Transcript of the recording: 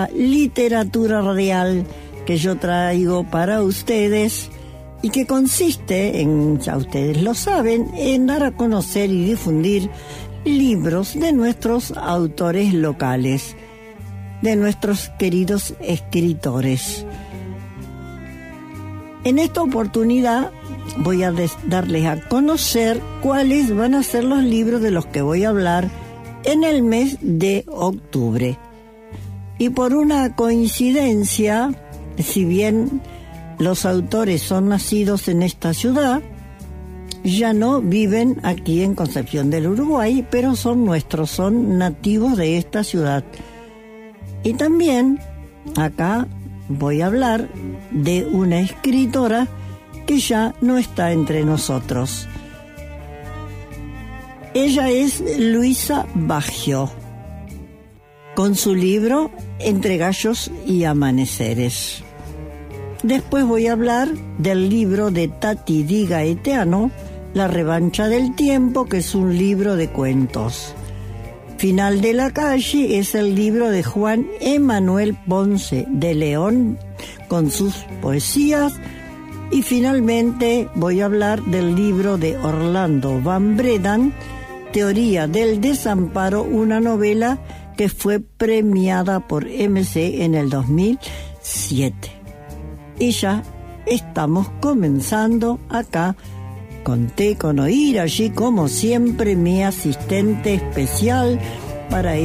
literatura radial que yo traigo para ustedes y que consiste en, ya ustedes lo saben, en dar a conocer y difundir libros de nuestros autores locales, de nuestros queridos escritores. En esta oportunidad voy a darles a conocer cuáles van a ser los libros de los que voy a hablar en el mes de octubre. Y por una coincidencia, si bien los autores son nacidos en esta ciudad, ya no viven aquí en Concepción del Uruguay, pero son nuestros, son nativos de esta ciudad. Y también acá voy a hablar de una escritora que ya no está entre nosotros. Ella es Luisa Baggio, con su libro Entre gallos y amaneceres. Después voy a hablar del libro de Tati Di Gaetano, La revancha del tiempo, que es un libro de cuentos. Final de la calle es el libro de Juan Emanuel Ponce de León, con sus poesías. Y finalmente voy a hablar del libro de Orlando Van Bredan, Teoría del desamparo, una novela que fue premiada por MC en el 2007. Y ya estamos comenzando acá. Conté con oír allí, como siempre, mi asistente especial para